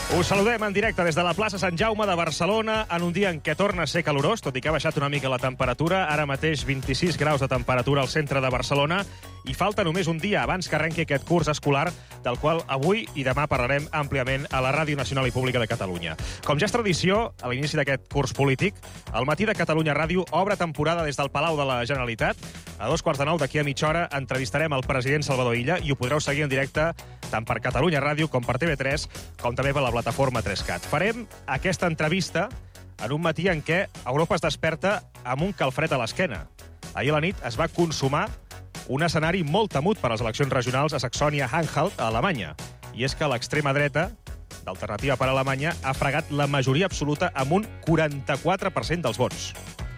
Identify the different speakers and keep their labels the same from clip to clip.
Speaker 1: Us saludem en directe des de la plaça Sant Jaume de Barcelona en un dia en què torna a ser calorós, tot i que ha baixat una mica la temperatura. Ara mateix 26 graus de temperatura al centre de Barcelona i falta només un dia abans que arrenqui aquest curs escolar, del qual avui i demà parlarem àmpliament a la Ràdio Nacional i Pública de Catalunya. Com ja és tradició, a l'inici d'aquest curs polític, el Matí de Catalunya Ràdio obre temporada des del Palau de la Generalitat. A 8:45 d'aquí a mitja hora entrevistarem el president Salvador Illa i ho podreu seguir en directe tant per Catalunya Ràdio com per TV3, com també per la plataforma 3CAT. Farem aquesta entrevista en un matí en què Europa es desperta amb un calfred a l'esquena. Ahir a la nit es va consumar un escenari molt temut per a les eleccions regionals a Saxònia-Anhalt, a Alemanya. I és que l'extrema dreta, d'Alternativa per Alemanya, ha fregat la majoria absoluta amb un 44% dels vots.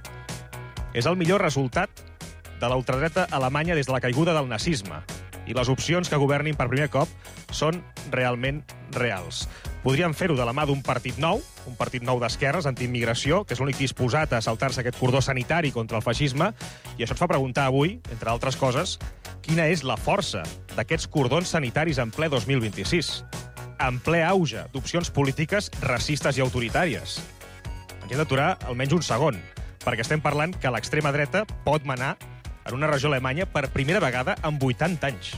Speaker 1: És el millor resultat de la ultradreta alemanya des de la caiguda del nazisme. I les opcions que governin per primer cop són realment reals. Podrien fer-ho de la mà d'un partit nou d'esquerres, antiimmigració, que és l'únic disposat a saltar-se aquest cordó sanitari contra el feixisme, i això ens fa preguntar avui, entre altres coses, quina és la força d'aquests cordons sanitaris en ple 2026, en ple auge d'opcions polítiques racistes i autoritàries. Ens hem d'aturar almenys un segon, perquè estem parlant que l'extrema dreta pot manar en una regió alemanya per primera vegada en 80 anys.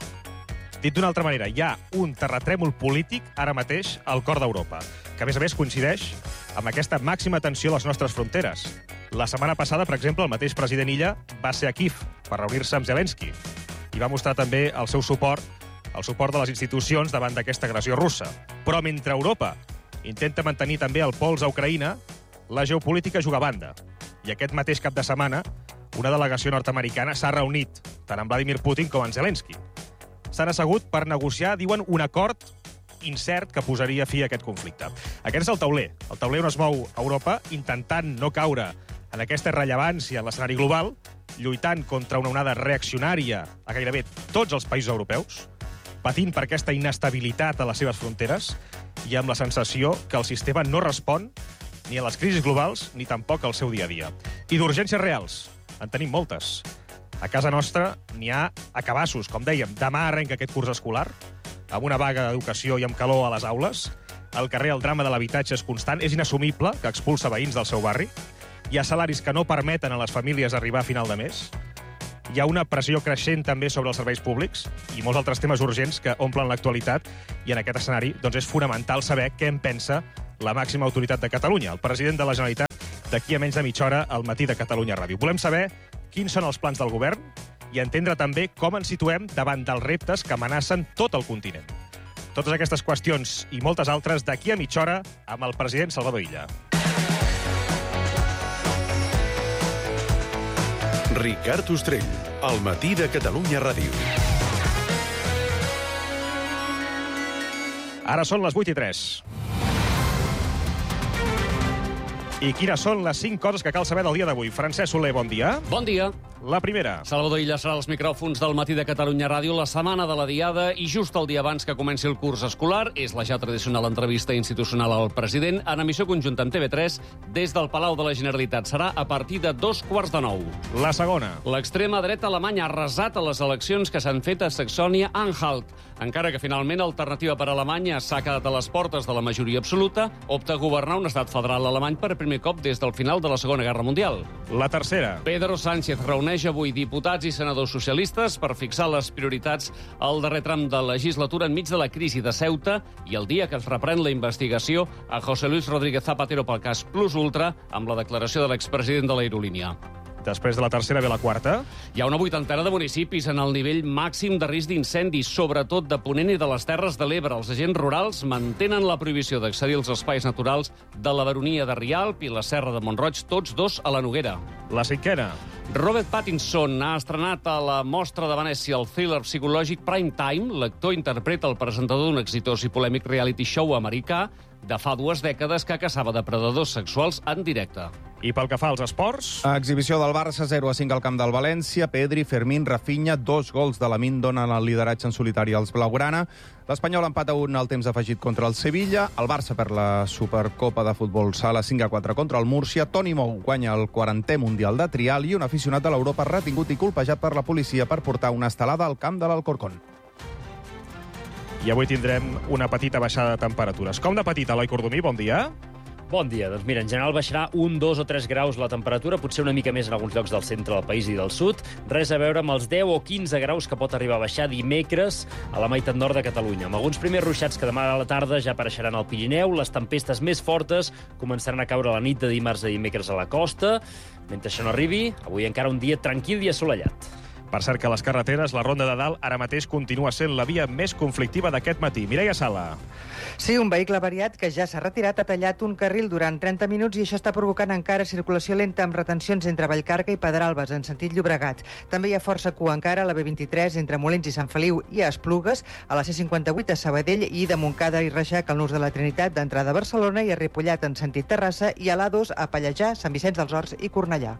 Speaker 1: Dit d'una altra manera, hi ha un terratrèmol polític ara mateix al cor d'Europa, que a més coincideix amb aquesta màxima tensió a les nostres fronteres. La setmana passada, per exemple, el mateix president Illa va ser a Kíev per reunir-se amb Zelensky i va mostrar també el seu suport, el suport de les institucions davant d'aquesta agressió russa. Però mentre Europa intenta mantenir també el pols a Ucraïna, la geopolítica juga a banda. I aquest mateix cap de setmana, una delegació nord-americana s'ha reunit tant amb Vladimir Putin com amb Zelensky. S'han assegut per negociar, diuen, un acord incert que posaria fi a aquest conflicte. Aquest és el tauler on es mou Europa, intentant no caure en aquesta irrellevància en l'escenari global, lluitant contra una onada reaccionària a gairebé tots els països europeus, patint per aquesta inestabilitat a les seves fronteres i amb la sensació que el sistema no respon ni a les crisis globals ni tampoc al seu dia a dia. I d'urgències reals en tenim moltes. A casa nostra n'hi ha a cabassos, com dèiem. Demà arrenca aquest curs escolar, amb una vaga d'educació i amb calor a les aules. Al carrer el drama de l'habitatge és constant, és inassumible que expulsa veïns del seu barri. Hi ha salaris que no permeten a les famílies arribar a final de mes. Hi ha una pressió creixent també sobre els serveis públics i molts altres temes urgents que omplen l'actualitat. I en aquest escenari doncs, és fonamental saber què en pensa la màxima autoritat de Catalunya, el president de la Generalitat, d'aquí a menys de mitja hora al Matí de Catalunya Ràdio. Volem saber quins són els plans del govern i entendre també com ens situem davant dels reptes que amenacen tot el continent. Totes aquestes qüestions i moltes altres d'aquí a mitja hora amb el president Salvador Illa.
Speaker 2: Ricard Ostrell, al Matí de Catalunya Ràdio.
Speaker 1: Ara són les 8:03. I quines són les 5 coses que cal saber del dia d'avui? Francesc Soler, bon dia.
Speaker 3: Bon dia.
Speaker 1: La primera.
Speaker 3: Salvador Illa serà als micròfons del Matí de Catalunya Ràdio la setmana de la Diada i just el dia abans que comenci el curs escolar. És la ja tradicional entrevista institucional al president en emissió conjunta amb TV3 des del Palau de la Generalitat. Serà a partir de 8:45.
Speaker 1: La segona.
Speaker 3: L'extrema dreta alemanya ha arrasat a les eleccions que s'han fet a Saxònia-Anhalt. Encara que finalment Alternativa per Alemanya s'ha quedat a les portes de la majoria absoluta, opta a governar un estat federal alemany per primer cop des del final de la Segona Guerra Mundial.
Speaker 1: La tercera.
Speaker 3: Pedro Sánchez reuneix avui diputats i senadors socialistes per fixar les prioritats al darrer tram de legislatura enmig de la crisi de Ceuta i el dia que es reprèn la investigació a José Luis Rodríguez Zapatero pel cas Plus Ultra amb la declaració de l'expresident de l'Aerolínia.
Speaker 1: Després de la tercera ve la quarta.
Speaker 3: Hi ha una 80ena de municipis en el nivell màxim de risc d'incendis, sobretot de Ponent i de les Terres de l'Ebre. Els agents rurals mantenen la prohibició d'accedir als espais naturals de la Baronia de Rialp i la Serra de Mont-roig, tots dos a la Noguera.
Speaker 1: La cinquena.
Speaker 3: Robert Pattinson ha estrenat a la Mostra de Venècia el thriller psicològic Prime Time. L'actor interpreta el presentador d'un exitós i polèmic reality show americà de fa 2 dècades que caçava depredadors sexuals en directe.
Speaker 1: I pel que fa als esports...
Speaker 4: Exhibició del Barça 0-5 al camp del València. Pedri, Fermín, Rafinha, 2 gols de Lamine donen el lideratge en solitari als blaugrana. L'Espanyol empata 1 al temps afegit contra el Sevilla. El Barça per la Supercopa de Futbol Sala 5-4 contra el Múrcia. Toni Mou guanya el 40è Mundial de Trial i un aficionat de l'Europa retingut i colpejat per la policia per portar una estelada al camp de l'Alcorcón.
Speaker 1: i avui tindrem una petita baixada de temperatures. Com de petita, Eloi Cordomí, bon dia.
Speaker 5: Bon dia. Doncs mira, en general baixarà 1, 2 o 3 graus la temperatura, potser una mica més en alguns llocs del centre del país i del sud. Res a veure amb els 10 o 15 graus que pot arribar a baixar dimecres a la meitat nord de Catalunya. Amb alguns primers ruixats que demà a la tarda ja apareixeran al Pirineu, les tempestes més fortes començaran a caure a la nit de dimarts a dimecres a la costa. Mentre això no arribi, avui encara un dia tranquil i assolellat.
Speaker 1: Per cert que a les carreteres, la Ronda de Dalt ara mateix continua sent la via més conflictiva d'aquest matí. Mireia Sala.
Speaker 6: Sí, un vehicle variat que ja s'ha retirat ha tallat un carril durant 30 minuts i això està provocant encara circulació lenta amb retencions entre Vallcarca i Pedralbes, en sentit Llobregat. També hi ha força cua encara a la B23 entre Molins i Sant Feliu i a Esplugues, a la C58 a Sabadell i de Montcada i Reixac al Nus de la Trinitat d'entrada a Barcelona i a Ripollat en sentit Terrassa i a l'A2 a Pallejà, Sant Vicenç dels Horts i Cornellà.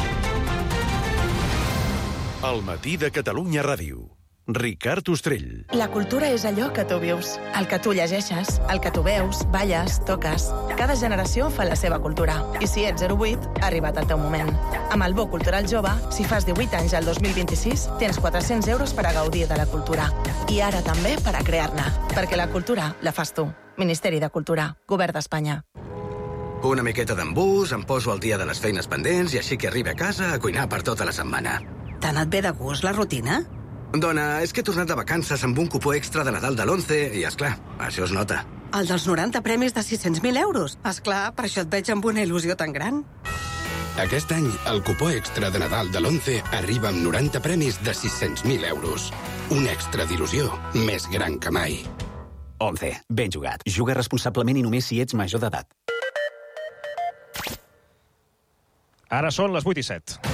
Speaker 2: El matí de Catalunya Ràdio. Ricard Ostrell.
Speaker 7: La cultura és allò que tu vius, el que tu llegeixes, el que tu veus, balles, toques. Cada generació fa la seva cultura. I si ets 08, ha arribat el teu moment. Amb el Bo Cultural Jove, si fas 18 anys al 2026, tens 400 euros per a gaudir de la cultura. I ara també per a crear-ne. Perquè la cultura la fas tu. Ministeri de Cultura. Govern d'Espanya.
Speaker 8: Una miqueta d'embús, em poso al dia de les feines pendents i així que arribi a casa a cuinar per tota la setmana.
Speaker 9: T'ha anat bé de gust la rutina?
Speaker 8: Dona, és que he tornat de vacances amb un cupó extra de Nadal de l'11 i, esclar, això es nota.
Speaker 9: El dels 90 premis de 600.000 euros. Esclar, per això et veig amb una il·lusió tan gran.
Speaker 10: Aquest any, el cupó extra de Nadal de l'11 arriba amb 90 premis de 600.000 euros. Un extra d'il·lusió més gran que mai.
Speaker 11: 11. Ben jugat. Juga responsablement i només si ets major d'edat.
Speaker 1: Ara són les 8:07.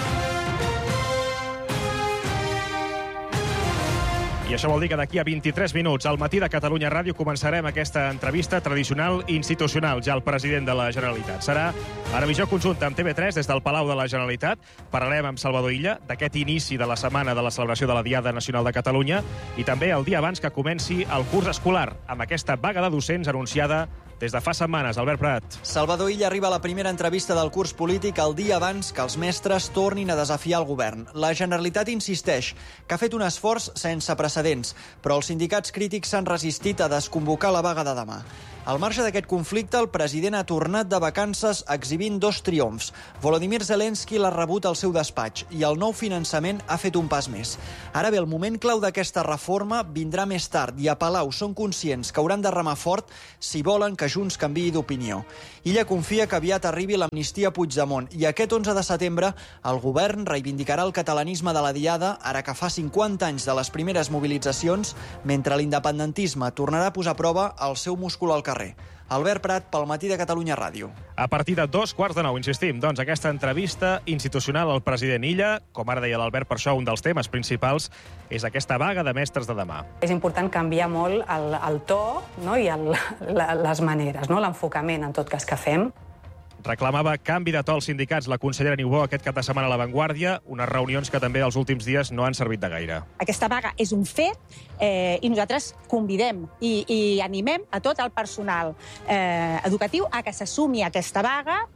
Speaker 1: I això vol dir que d'aquí a 23 minuts al matí de Catalunya Ràdio començarem aquesta entrevista tradicional i institucional ja al president de la Generalitat. Serà a revisió conjunta amb TV3 des del Palau de la Generalitat. Parlarem amb Salvador Illa d'aquest inici de la setmana de la celebració de la Diada Nacional de Catalunya i també el dia abans que comenci el curs escolar amb aquesta vaga de docents anunciada des de fa setmanes. Albert Prat.
Speaker 12: Salvador Illa arriba a la primera entrevista del curs polític el dia abans que els mestres tornin a desafiar el govern. La Generalitat insisteix que ha fet un esforç sense precedents, però els sindicats crítics s'han resistit a desconvocar la vaga de demà. Al marge d'aquest conflicte, el president ha tornat de vacances exhibint dos triomfs. Volodymyr Zelensky l'ha rebut al seu despatx i el nou finançament ha fet un pas més. Ara bé, el moment clau d'aquesta reforma vindrà més tard i a Palau són conscients que hauran de remar fort si volen que Junts canviï d'opinió. Illa confia que aviat arribi l'amnistia a Puigdemont i aquest 11 de setembre el govern reivindicarà el catalanisme de la Diada ara que fa 50 anys de les primeres mobilitzacions, mentre l'independentisme tornarà a posar a prova el seu múscul al carrer. Albert Prat, pel matí de Catalunya Ràdio.
Speaker 1: A partir de 2:15, insistim, doncs aquesta entrevista institucional al president Illa, com ara deia l'Albert, per això un dels temes principals és aquesta vaga de mestres de demà.
Speaker 13: És important canviar molt el to, no? I les maneres, no? L'enfocament, en tot cas, que fem.
Speaker 1: Reclamava canvi de to als sindicats la consellera Niubó aquest cap de setmana a La Vanguardia, unes reunions que també els últims dies no han servit de gaire.
Speaker 14: Aquesta vaga és un fet i nosaltres convidem i animem a tot el personal educatiu a que s'assumi aquesta vaga.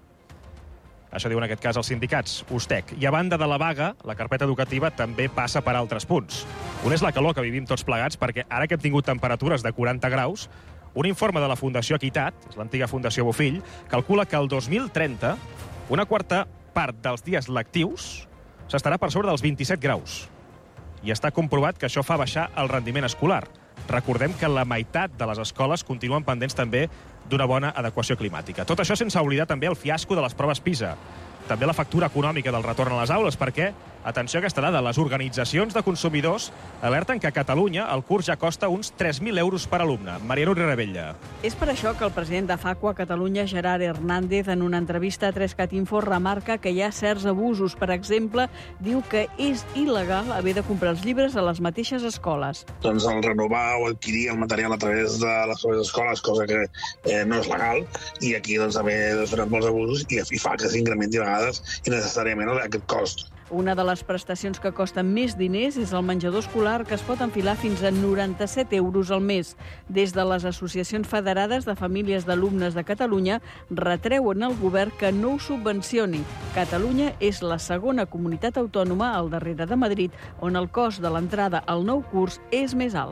Speaker 1: Això diuen en aquest cas els sindicats, USTEC. I a banda de la vaga, la carpeta educativa també passa per altres punts. Un és la calor que vivim tots plegats, perquè ara que hem tingut temperatures de 40 graus, un informe de la Fundació Equitat, és l'antiga Fundació Bofill, calcula que el 2030 una quarta part dels dies lectius s'estarà per sobre dels 27 graus. I està comprovat que això fa baixar el rendiment escolar. Recordem que la meitat de les escoles continuen pendents també d'una bona adequació climàtica. Tot això sense oblidar també el fiasco de les proves PISA. També la factura econòmica del retorn a les aules, perquè, atenció a aquesta dada, les organitzacions de consumidors alerten que a Catalunya el curs ja costa uns 3.000 euros per alumne. Maria Núria Rebella.
Speaker 15: És per això que el president de FACUA Catalunya, Gerard Hernández, en una entrevista a 3Cat Info, remarca que hi ha certs abusos. Per exemple, diu que és il·legal haver de comprar els llibres a les mateixes escoles.
Speaker 16: Doncs el renovar o adquirir el material a través de les seves escoles, cosa que no és legal, i aquí doncs, també es donen molts abusos i fa que s'incrementi a vegades innecessàriament aquest cost.
Speaker 15: Una de les prestacions que costen més diners és el menjador escolar, que es pot enfilar fins a 97 euros al mes. Des de les associacions federades de famílies d'alumnes de Catalunya retreuen al govern que no ho subvencioni. Catalunya és la segona comunitat autònoma al darrere de Madrid on el cost de l'entrada al nou curs és més alt.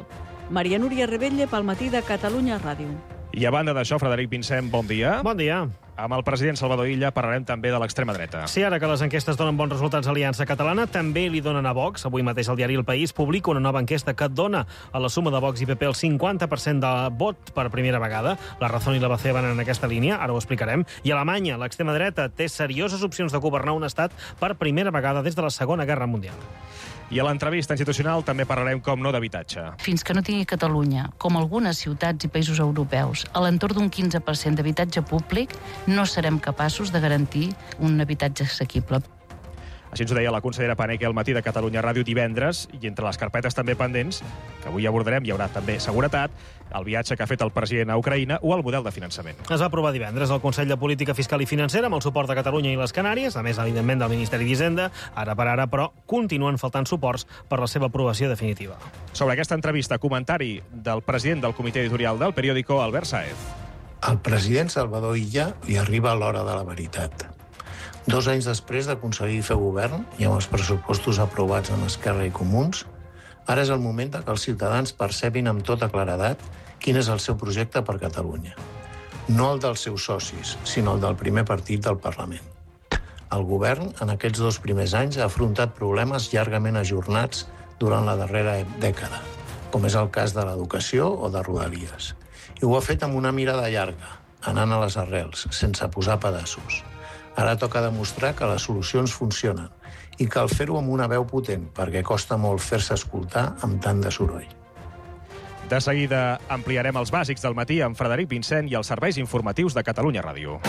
Speaker 15: Maria Núria Rebelle pel matí de Catalunya Ràdio.
Speaker 1: I a banda d'això, Frederic Vincent, bon dia.
Speaker 17: Bon dia.
Speaker 1: Amb el president Salvador Illa parlarem també de l'extrema dreta.
Speaker 17: Sí, ara que les enquestes donen bons resultats a Aliança Catalana, també li donen a Vox. Avui mateix el diari El País publica una nova enquesta que dona a la suma de Vox i PP el 50% de vot per primera vegada. La Razón i l'ABC van en aquesta línia, ara ho explicarem. I a Alemanya, l'extrema dreta té serioses opcions de governar un estat per primera vegada des de la Segona Guerra Mundial.
Speaker 1: I a l'entrevista institucional també parlarem, com no, d'habitatge.
Speaker 18: Fins que no tingui Catalunya, com algunes ciutats i països europeus, a l'entorn d'un 15% d'habitatge públic, no serem capaços de garantir un habitatge assequible.
Speaker 1: Així ens ho deia la consellera Paneque al matí de Catalunya Ràdio divendres, i entre les carpetes també pendents, que avui abordarem, hi haurà també seguretat, el viatge que ha fet el president a Ucraïna o el model de finançament.
Speaker 17: Es va aprovar divendres el Consell de Política Fiscal i Financera amb el suport de Catalunya i les Canàries, a més, evidentment, del Ministeri d'Hisenda. Ara per ara, però, continuen faltant suports per la seva aprovació definitiva.
Speaker 1: Sobre aquesta entrevista, comentari del president del comitè editorial del periòdico, Albert Sáez.
Speaker 19: Al president Salvador Illa li arriba l'hora de la veritat. 2 anys després d'aconseguir fer govern i amb els pressupostos aprovats amb Esquerra i Comuns, ara és el moment que els ciutadans percebin amb tota claredat quin és el seu projecte per Catalunya. No el dels seus socis, sinó el del primer partit del Parlament. El govern, en aquests 2 primers anys, ha afrontat problemes llargament ajornats durant la darrera dècada, com és el cas de l'educació o de Rodalies. I ho ha fet amb una mirada llarga, anant a les arrels, sense posar pedaços. Ara toca demostrar que les solucions funcionen i cal fer-ho amb una veu potent, perquè costa molt fer-se escoltar amb tant de soroll.
Speaker 1: De seguida ampliarem els bàsics del matí amb Frederic Vincent i els serveis informatius de Catalunya Ràdio.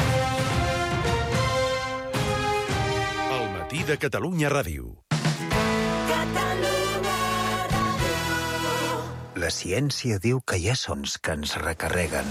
Speaker 2: El matí de Catalunya Ràdio.
Speaker 20: La ciència diu que hi ha sons que ens recarreguen.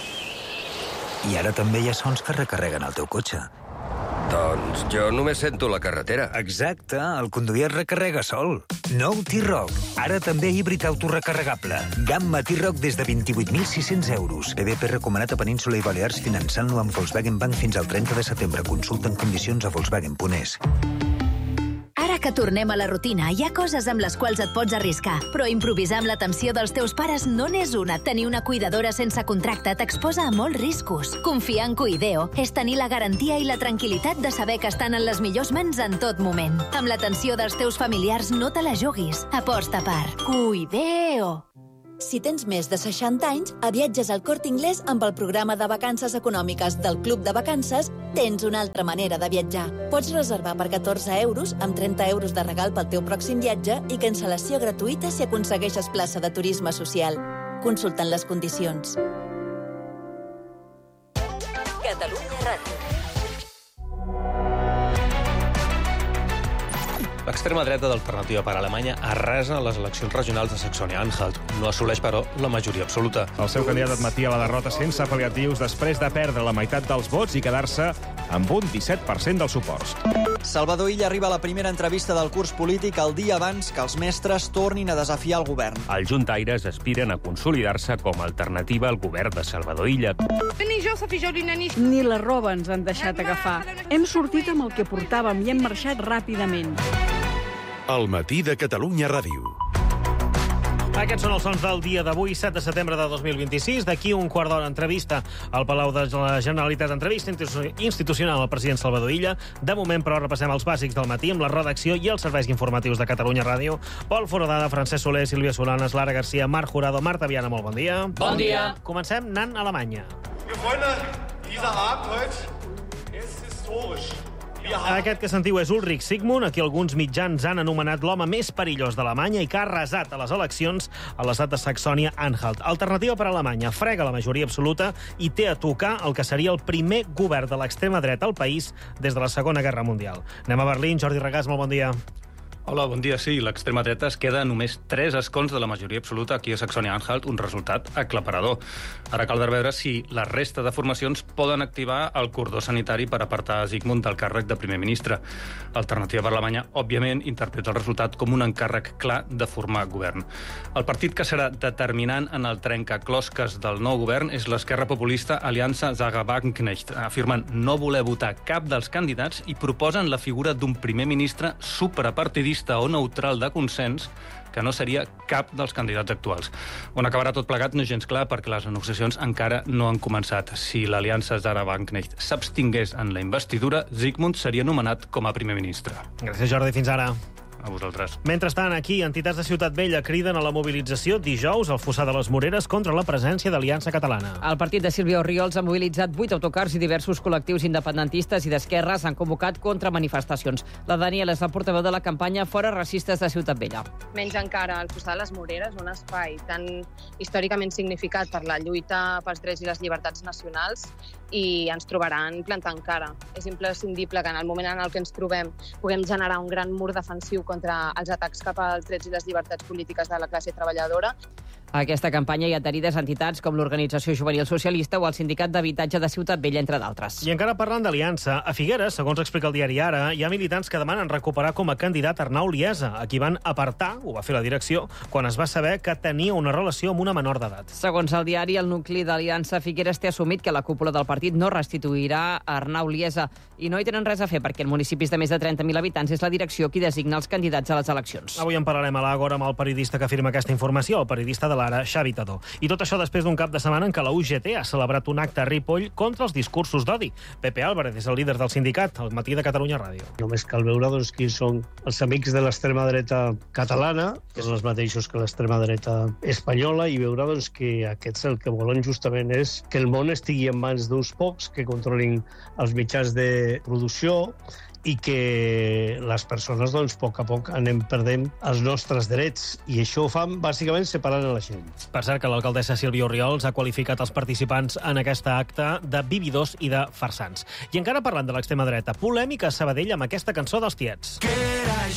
Speaker 20: I ara també hi ha sons que recarreguen el teu cotxe.
Speaker 21: Doncs jo només sento la carretera.
Speaker 20: Exacte, el conduir es recarrega sol. Nou T-Roc, ara també híbrid autorecarregable. Gamma T-Roc des de 28.600 euros. BBP recomanat a Península i Balears finançant-lo amb Volkswagen Bank fins al 30 de setembre. Consulta en condicions a Volkswagen.es.
Speaker 22: Ara que tornem a la rutina, hi ha coses amb les quals et pots arriscar. Però improvisar amb l'atenció dels teus pares no n'és una. Tenir una cuidadora sense contracte t'exposa a molts riscos. Confiar en Cuideo és tenir la garantia i la tranquil·litat de saber que estan en les millors mans en tot moment. Amb l'atenció dels teus familiars no te la juguis. Aposta per Cuideo.
Speaker 23: Si tens més de 60 anys, a Viatges al Corte Inglés amb el programa de vacances econòmiques del Club de Vacances tens una altra manera de viatjar. Pots reservar per 14 euros amb 30 euros de regal pel teu pròxim viatge i cancel·lació gratuïta si aconsegueixes plaça de turisme social. Consultant les condicions.
Speaker 22: Catalunya Ràdio.
Speaker 24: L'extrema dreta d'Alternativa per Alemanya arrasa les eleccions regionals de Saxònia-Anhalt. No assoleix, però, la majoria absoluta.
Speaker 1: El seu candidat admetia la derrota sense pal·liatius després de perdre la meitat dels vots i quedar-se amb un 17% dels suports.
Speaker 12: Salvador Illa arriba a la primera entrevista del curs polític el dia abans que els mestres tornin a desafiar el govern.
Speaker 25: Els juntaires aspiren a consolidar-se com a alternativa al govern de Salvador Illa.
Speaker 15: Ni la roba ens han deixat agafar. Hem sortit amb el que portàvem i hem marxat ràpidament.
Speaker 2: El matí de Catalunya Ràdio.
Speaker 17: Aquests són els sons del dia d'avui, 7 de setembre de 2026. D'aquí un quart d'hora, entrevista al Palau de la Generalitat, entrevista institucional al president Salvador Illa. De moment, però, repassem els bàsics del matí amb la redacció i els serveis informatius de Catalunya Ràdio. Pol Foradada, Francesc Soler, Sílvia Solanes, Lara Garcia, Marc Jurado, Marta Viana, molt bon dia.
Speaker 3: Bon dia.
Speaker 17: Comencem anant a Alemanya.
Speaker 26: Freunde, dieser Abend heute ist historisch.
Speaker 17: Aquest que sentiu és Ulrich Sigmund, a qui alguns mitjans han anomenat l'home més perillós d'Alemanya i que ha arrasat a les eleccions a l'estat de Saxònia-Anhalt. Alternativa per a Alemanya frega la majoria absoluta i té a tocar el que seria el primer govern de l'extrema dreta al país des de la Segona Guerra Mundial. Anem a Berlín. Jordi Regàs, molt bon dia.
Speaker 24: Hola, bon dia. Sí, l'extrema dreta es queda a només 3 escons de la majoria absoluta aquí a Saxònia-Anhalt, un resultat aclaparador. Ara caldrà veure si la resta de formacions poden activar el cordó sanitari per apartar Sigmund del càrrec de primer ministre. Alternativa per Alemanya, òbviament, interpreta el resultat com un encàrrec clar de formar govern. El partit que serà determinant en el trencaclosques del nou govern és l'esquerra populista Aliança Sarah-Wagenknecht. Afirmen no voler votar cap dels candidats i proposen la figura d'un primer ministre suprapartidista progressista o neutral de consens, que no seria cap dels candidats actuals. On acabarà tot plegat no és gens clar perquè les negociacions encara no han començat. Si l'aliança Zara-Wagenknecht s'abstingués en la investidura, Zygmunt seria nomenat com a primer ministre.
Speaker 17: Gràcies, Jordi. Fins ara.
Speaker 24: A vosaltres.
Speaker 17: Mentrestant, aquí, entitats de Ciutat Vella criden a la mobilització dijous al Fossar de les Moreres contra la presència d'Aliança Catalana.
Speaker 4: El partit de Sílvia Orriols ha mobilitzat 8 autocars i diversos col·lectius independentistes i d'esquerres han convocat contramanifestacions. La Daniela és la portaveu de la campanya Fora Racistes de Ciutat Vella.
Speaker 5: Menys encara, el Fossar de les Moreres, un espai tan històricament significat per la lluita pels drets i les llibertats nacionals, i ens trobaran plantant cara. És imprescindible que en el moment en el que ens trobem puguem generar un gran mur defensiu contra els atacs cap als drets i les llibertats polítiques de la classe treballadora.
Speaker 4: A aquesta campanya hi ha adherides entitats com l'Organització Juvenil Socialista o el Sindicat d'Habitatge de Ciutat Vella, entre d'altres.
Speaker 17: I encara parlant d'aliança, a Figueres, segons explica el diari Ara, hi ha militants que demanen recuperar com a candidat Arnau Liesa, a qui van apartar, ho va fer la direcció, quan es va saber que tenia una relació amb una menor d'edat.
Speaker 4: Segons el diari, el nucli d'Aliança Figueres té assumit que la cúpula del partit no restituirà Arnau Liesa i no hi tenen res a fer perquè en municipis de més de 30.000 habitants és la direcció qui designa els candidats a les eleccions.
Speaker 17: Avui en parlarem a l'Àgora amb el periodista que afirma aquesta informació, el periodista de l'Ara, Xavi Tadó. I tot això després d'un cap de setmana en què la UGT ha celebrat un acte a Ripoll contra els discursos d'odi. Pepe Álvarez és el líder del sindicat, al Matí de Catalunya Ràdio.
Speaker 6: Només cal veure doncs, qui són els amics de l'extrema dreta catalana, que són els mateixos que l'extrema dreta espanyola, i veure doncs, que aquests el que volen justament és que el món estigui en mans d'uns pocs, que controlin els mitjans de producció, i que les persones, doncs, a poc anem perdent els nostres drets. I això ho fan, bàsicament, separant la gent.
Speaker 17: Per cert, que l'alcaldessa Sílvia Orriols ha qualificat els participants en aquesta acte de vividors i de farsants. I encara parlant de l'extrema dreta, polèmica a Sabadell amb aquesta cançó dels Tiets.
Speaker 7: Que era